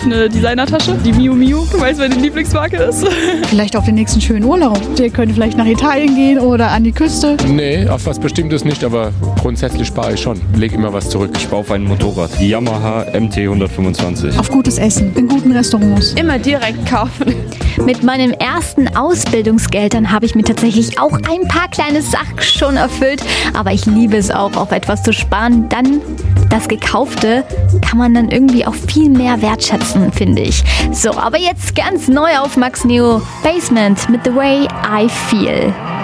eine Designertasche, die Miu Miu, weil es meine Lieblingsmarke ist. Vielleicht auf den nächsten schönen Urlaub. Der könnte vielleicht nach Italien gehen oder an die Küste. Nee, auf was Bestimmtes nicht, aber grundsätzlich spare ich schon. Leg immer was zurück. Ich spare auf ein Motorrad. Die Yamaha MT 125. Auf gutes Essen, in guten Restaurants. Immer direkt kaufen. Mit meinen ersten Ausbildungsgeldern habe ich mir tatsächlich auch ein paar kleine Sachen schon erfüllt. Aber ich liebe es auch, auf etwas zu sparen. Dann das Gekaufte kann man dann irgendwie auch viel mehr wertschätzen, finde ich. So, aber jetzt ganz neu auf Max Neo, Basement mit The Way I Feel.